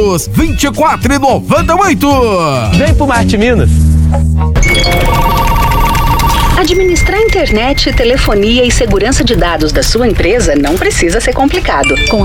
24,98. Vem pro Marte Minas. Administrar internet, telefonia e segurança de dados da sua empresa não precisa ser complicado. Com